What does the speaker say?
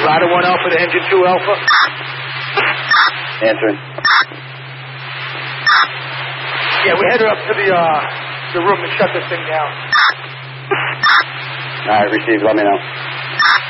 Rider 1 Alpha to Engine 2 Alpha. Answering. Yeah, we headed up to the room and shut this thing down. All right, received. Let me know.